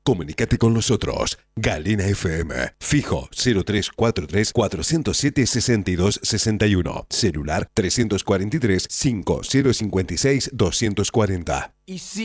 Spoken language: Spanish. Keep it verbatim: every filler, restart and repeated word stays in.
Comunícate con nosotros. Galena F M. Fijo cero tres cuatro tres, cuatro cero siete, seis dos seis uno. Celular tres cuatro tres, cinco cero cinco seis, dos cuatro cero. Y si